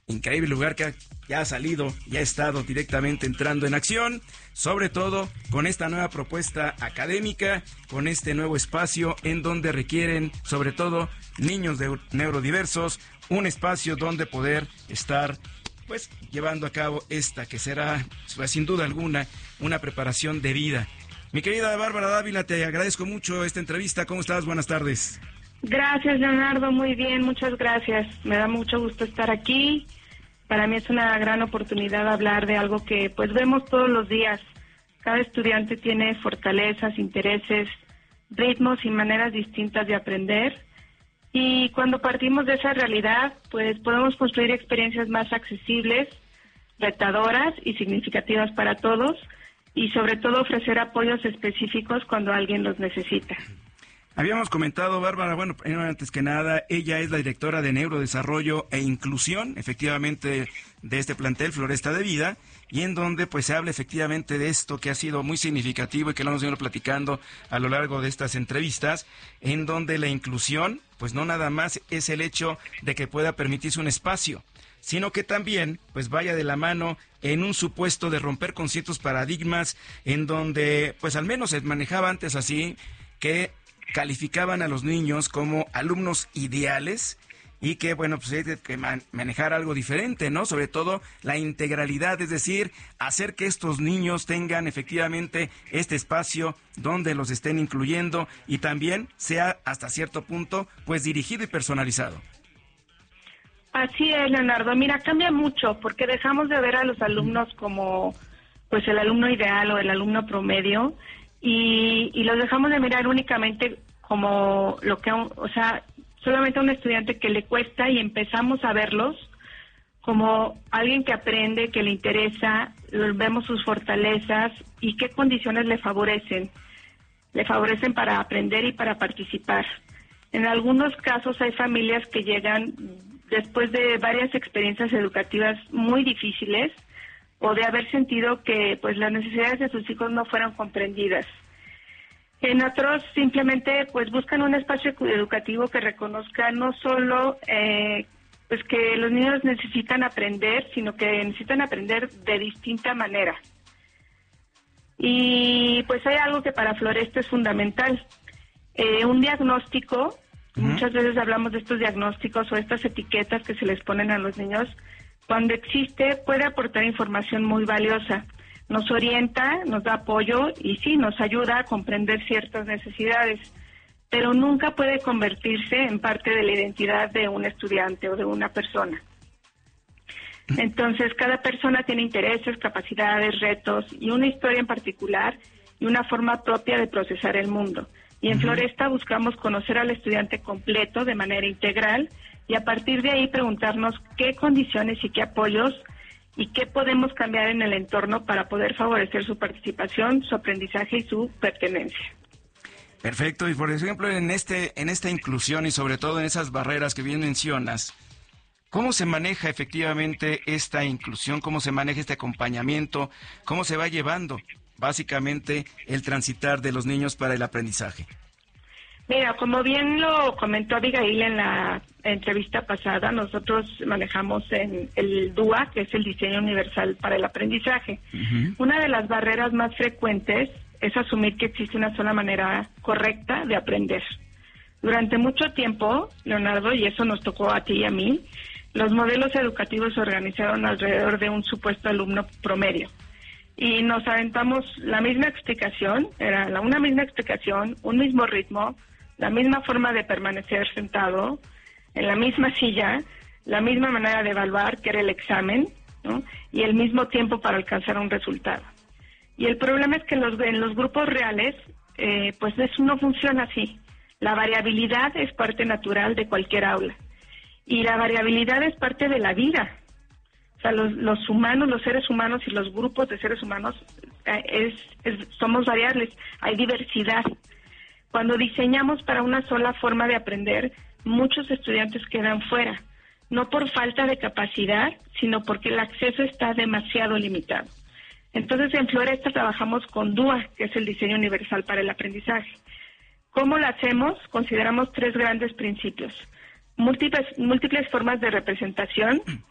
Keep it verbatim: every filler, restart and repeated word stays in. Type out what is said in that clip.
increíble lugar que ya ha salido, ya ha estado directamente entrando en acción, sobre todo con esta nueva propuesta académica, con este nuevo espacio en donde requieren, sobre todo, niños de neurodiversos, un espacio donde poder estar, pues, llevando a cabo esta que será, pues, sin duda alguna, una preparación de vida. Mi querida Bárbara Dávila, te agradezco mucho esta entrevista. ¿Cómo estás? Buenas tardes. Gracias, Leonardo. Muy bien, muchas gracias. Me da mucho gusto estar aquí. Para mí es una gran oportunidad hablar de algo que pues vemos todos los días. Cada estudiante tiene fortalezas, intereses, ritmos y maneras distintas de aprender. Y cuando partimos de esa realidad, pues podemos construir experiencias más accesibles, retadoras y significativas para todos, y sobre todo ofrecer apoyos específicos cuando alguien los necesita. Habíamos comentado, Bárbara, bueno, antes que nada, ella es la directora de Neurodesarrollo e Inclusión, efectivamente, de este plantel Floresta de Vida, y en donde pues se habla efectivamente de esto que ha sido muy significativo y que lo hemos venido platicando a lo largo de estas entrevistas, en donde la inclusión, pues no nada más es el hecho de que pueda permitirse un espacio, sino que también pues vaya de la mano en un supuesto de romper con ciertos paradigmas en donde pues al menos se manejaba antes así, que calificaban a los niños como alumnos ideales y que, bueno, pues hay que man- manejar algo diferente, ¿no? Sobre todo la integralidad, es decir, hacer que estos niños tengan efectivamente este espacio donde los estén incluyendo y también sea hasta cierto punto, pues dirigido y personalizado. Así es, Leonardo. Mira, cambia mucho porque dejamos de ver a los alumnos como pues el alumno ideal o el alumno promedio y, y los dejamos de mirar únicamente como lo que, un, o sea, solamente a un estudiante que le cuesta y empezamos a verlos como alguien que aprende, que le interesa, vemos sus fortalezas y qué condiciones le favorecen. Le favorecen para aprender y para participar. En algunos casos hay familias que llegan después de varias experiencias educativas muy difíciles o de haber sentido que pues las necesidades de sus hijos no fueron comprendidas. En otros simplemente pues buscan un espacio educativo que reconozca no solo eh, pues que los niños necesitan aprender, sino que necesitan aprender de distinta manera. Y pues hay algo que para Floresta es fundamental, eh, un diagnóstico. Uh-huh. Muchas veces hablamos de estos diagnósticos o estas etiquetas que se les ponen a los niños. Cuando existe puede aportar información muy valiosa. Nos orienta, nos da apoyo y sí, nos ayuda a comprender ciertas necesidades, pero nunca puede convertirse en parte de la identidad de un estudiante o de una persona. Entonces, cada persona tiene intereses, capacidades, retos y una historia en particular y una forma propia de procesar el mundo. Y en Floresta buscamos conocer al estudiante completo de manera integral y a partir de ahí preguntarnos qué condiciones y qué apoyos y qué podemos cambiar en el entorno para poder favorecer su participación, su aprendizaje y su pertenencia. Perfecto, y por ejemplo en este en esta inclusión y sobre todo en esas barreras que bien mencionas, ¿cómo se maneja efectivamente esta inclusión? ¿Cómo se maneja este acompañamiento? ¿Cómo se va llevando básicamente el transitar de los niños para el aprendizaje? Mira, como bien lo comentó Abigail en la entrevista pasada, nosotros manejamos en el D U A, que es el Diseño Universal para el Aprendizaje. Uh-huh. Una de las barreras más frecuentes es asumir que existe una sola manera correcta de aprender. Durante mucho tiempo, Leonardo, y eso nos tocó a ti y a mí, los modelos educativos se organizaron alrededor de un supuesto alumno promedio. Y nos aventamos la misma explicación, era la, una misma explicación, un mismo ritmo, la misma forma de permanecer sentado, en la misma silla, la misma manera de evaluar, que era el examen, ¿no? Y el mismo tiempo para alcanzar un resultado. Y el problema es que en los, en los grupos reales, eh, pues eso no funciona así. La variabilidad es parte natural de cualquier aula. Y la variabilidad es parte de la vida. O sea, los, los humanos, los seres humanos y los grupos de seres humanos eh, es, es, somos variables, hay diversidad. Cuando diseñamos para una sola forma de aprender, muchos estudiantes quedan fuera, no por falta de capacidad, sino porque el acceso está demasiado limitado. Entonces, en Floresta trabajamos con D U A, que es el Diseño Universal para el Aprendizaje. ¿Cómo lo hacemos? Consideramos tres grandes principios. Múltiples, múltiples formas de representación,